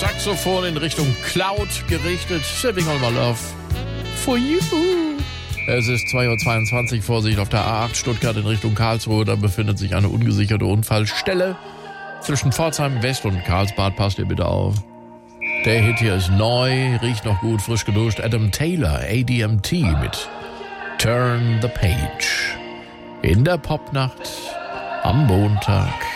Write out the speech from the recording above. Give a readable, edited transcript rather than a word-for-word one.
Saxophon in Richtung Cloud gerichtet. Saving all my love for you. Es ist 2:22 Uhr, Vorsicht auf der A8 Stuttgart in Richtung Karlsruhe. Da befindet sich eine ungesicherte Unfallstelle. Zwischen Pforzheim West und Karlsbad, passt ihr bitte auf. Der Hit hier ist neu, riecht noch gut, frisch geduscht. Adam Taylor, ADMT mit Turn the Page. In der Popnacht am Montag.